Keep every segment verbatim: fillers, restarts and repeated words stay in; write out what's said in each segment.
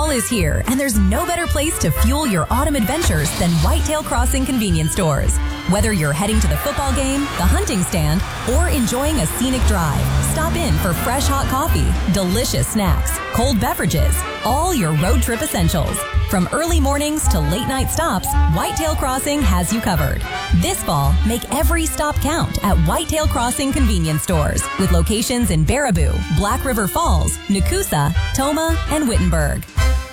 Fall is here, and there's no better place to fuel your autumn adventures than Whitetail Crossing convenience stores. Whether you're heading to the football game, the hunting stand, or enjoying a scenic drive, stop in for fresh hot coffee, delicious snacks, cold beverages, all your road trip essentials. From early mornings to late night stops, Whitetail Crossing has you covered. This fall, make every stop count at Whitetail Crossing convenience stores with locations in Baraboo, Black River Falls, Nakusa, Toma, and Wittenberg.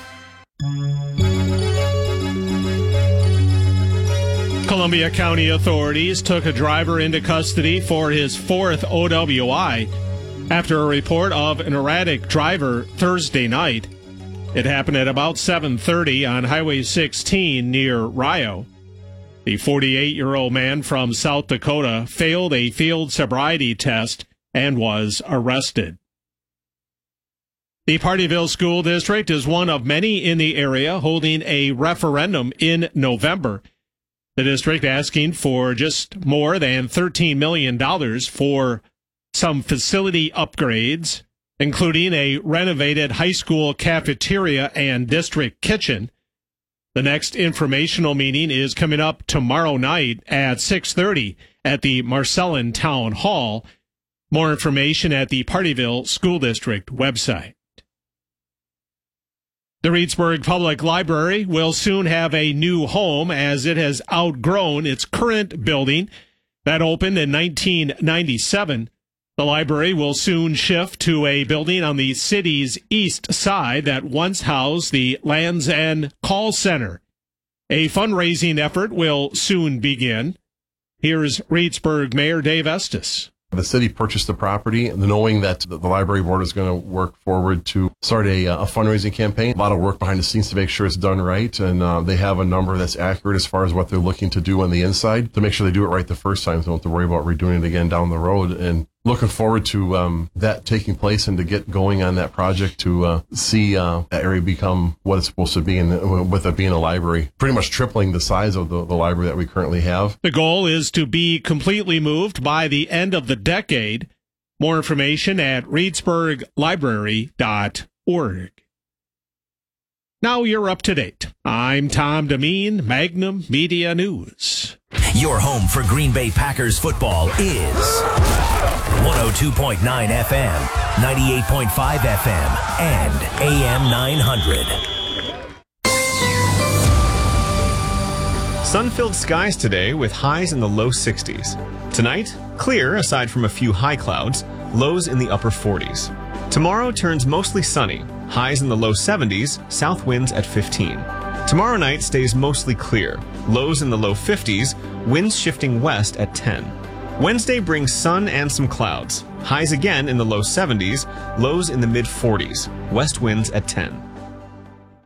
Columbia County authorities took a driver into custody for his fourth O W I after a report of an erratic driver Thursday night. It happened at about seven thirty on Highway sixteen near Rio. The forty-eight-year-old man from South Dakota failed a field sobriety test and was arrested. The Partyville School District is one of many in the area holding a referendum in November. The district asking for just more than thirteen million dollars for some facility upgrades, including a renovated high school cafeteria and district kitchen. The next informational meeting is coming up tomorrow night at six thirty at the Marcellin Town Hall. More information at the Partyville School District website. The Reedsburg Public Library will soon have a new home as it has outgrown its current building that opened in nineteen ninety-seven. The library will soon shift to a building on the city's east side that once housed the Lands End Call Center. A fundraising effort will soon begin. Here's Reedsburg Mayor Dave Estes. The city purchased the property knowing that the library board is going to work forward to start a, a fundraising campaign. A lot of work behind the scenes to make sure it's done right, and uh, they have a number that's accurate as far as what they're looking to do on the inside to make sure they do it right the first time, so they don't have to worry about redoing it again down the road. And looking forward to um, that taking place and to get going on that project to uh, see uh, that area become what it's supposed to be, and with it being a library, pretty much tripling the size of the, the library that we currently have. The goal is to be completely moved by the end of the decade. More information at reedsburg library dot org. Now you're up to date. I'm Tom Demeen, Magnum Media News. Your home for Green Bay Packers football is one oh two point nine F M, ninety-eight point five F M, and A M nine hundred. Sun-filled skies today with highs in the low sixties. Tonight, clear aside from a few high clouds, lows in the upper forties. Tomorrow turns mostly sunny, highs in the low seventies, south winds at fifteen. Tomorrow night stays mostly clear, lows in the low fifties, winds shifting west at ten. Wednesday brings sun and some clouds, highs again in the low seventies, lows in the mid forties, west winds at ten.